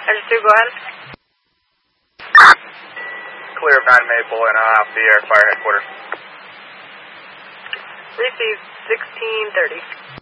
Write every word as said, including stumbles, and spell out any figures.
Edge two, go ahead. Clear of nine Maple and off the air, fire headquarters. Receive sixteen thirty.